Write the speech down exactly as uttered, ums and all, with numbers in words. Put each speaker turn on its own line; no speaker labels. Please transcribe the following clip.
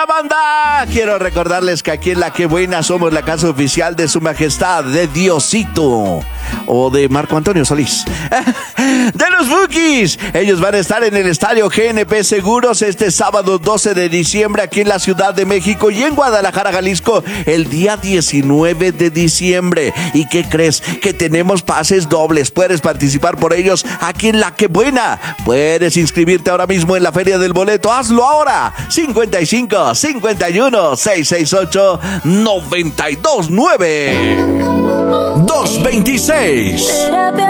banda! Quiero recordarles que aquí en La Que Buena somos la casa oficial de Su Majestad, de Diosito, o de Marco Antonio Solís, de los Bukis. Ellos van a estar en el estadio G N P Seguros este sábado doce de diciembre aquí en la Ciudad de México, y en Guadalajara, Jalisco, el día diecinueve de diciembre. ¿Y qué crees? Que tenemos pases dobles. Puedes participar por ellos aquí en La Que Buena. Puedes inscribirte ahora mismo en la Feria del Boleto. Hazlo ahora. cincuenta y cinco, cincuenta y uno, seiscientos sesenta y ocho, noventa y dos nueve, doscientos veintiséis.